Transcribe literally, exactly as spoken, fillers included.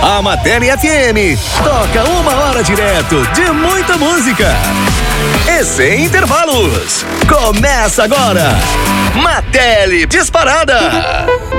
A Matele F M toca uma hora direto de muita música. E sem intervalos. Começa agora. Matele Disparada.